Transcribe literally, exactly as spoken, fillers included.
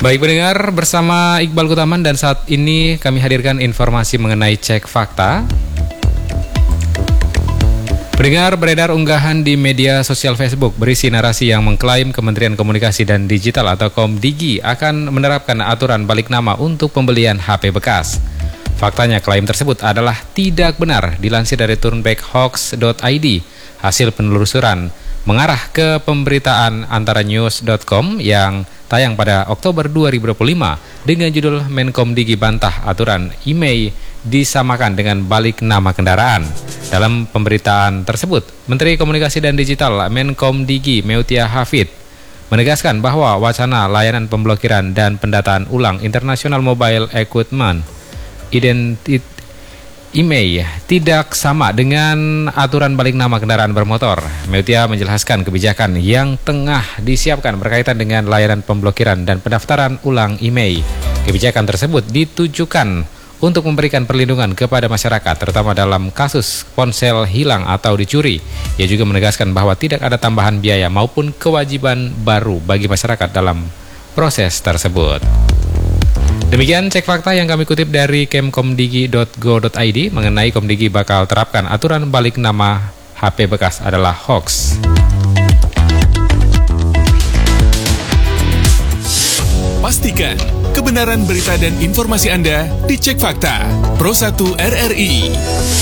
Baik pendengar, bersama Iqbal Kutaman dan saat ini kami hadirkan informasi mengenai cek fakta. Pendengar, beredar unggahan di media sosial Facebook berisi narasi yang mengklaim Kementerian Komunikasi dan Digital atau Komdigi akan menerapkan aturan balik nama untuk pembelian H P bekas. Faktanya klaim tersebut adalah tidak benar, dilansir dari turnbackhoax dot i d. Hasil penelusuran mengarah ke pemberitaan antara news dot com yang tayang pada Oktober dua ribu dua puluh lima dengan judul Menkomdigi bantah aturan I M E I disamakan dengan balik nama kendaraan. Dalam pemberitaan tersebut, Menteri Komunikasi dan Digital Menkomdigi Meutia Hafid menegaskan bahwa wacana layanan pemblokiran dan pendataan ulang International Mobile Equipment Identity I M E I tidak sama dengan aturan balik nama kendaraan bermotor. Meutia menjelaskan kebijakan yang tengah disiapkan berkaitan dengan layanan pemblokiran dan pendaftaran ulang I M E I. Kebijakan tersebut ditujukan untuk memberikan perlindungan kepada masyarakat, terutama dalam kasus ponsel hilang atau dicuri. Ia juga menegaskan bahwa tidak ada tambahan biaya maupun kewajiban baru bagi masyarakat dalam proses tersebut. Demikian cek fakta yang kami kutip dari kemkomdigi dot go dot i d mengenai Komdigi bakal terapkan aturan balik nama H P bekas adalah hoax. Pastikan kebenaran berita dan informasi Anda dicek fakta. Pro satu R R I.